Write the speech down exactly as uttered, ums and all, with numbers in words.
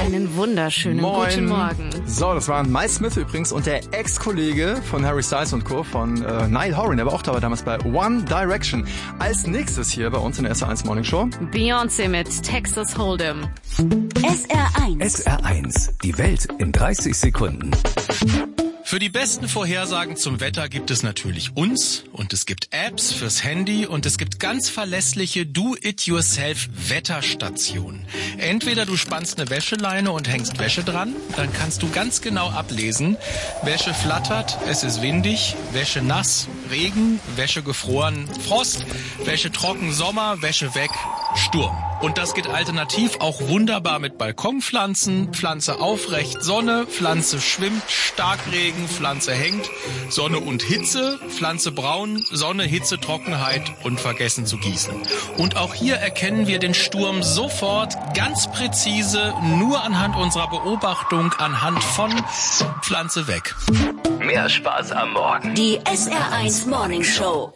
Einen wunderschönen Moin. Guten Morgen. So, das waren Mike Smith übrigens und der Ex-Kollege von Harry Styles und Co. von äh, Niall Horan, der war auch dabei damals bei One Direction. Als nächstes hier bei uns in der S R eins Morning Show Beyoncé mit Texas Hold'em. S R eins. S R eins. Die Welt in dreißig Sekunden. Für die besten Vorhersagen zum Wetter gibt es natürlich uns und es gibt Apps fürs Handy und es gibt ganz verlässliche Do-it-yourself-Wetterstationen. Entweder du spannst eine Wäscheleine und hängst Wäsche dran, dann kannst du ganz genau ablesen, Wäsche flattert, es ist windig, Wäsche nass, Regen, Wäsche gefroren, Frost, Wäsche trocken, Sommer, Wäsche weg, Sturm. Und das geht alternativ auch wunderbar mit Balkonpflanzen, Pflanze aufrecht, Sonne, Pflanze schwimmt, Starkregen, Pflanze hängt, Sonne und Hitze, Pflanze braun, Sonne, Hitze, Trockenheit und vergessen zu gießen. Und auch hier erkennen wir den Sturm sofort ganz präzise, nur anhand unserer Beobachtung, anhand von Pflanze weg. Mehr Spaß am Morgen. Die S R eins Morning Show.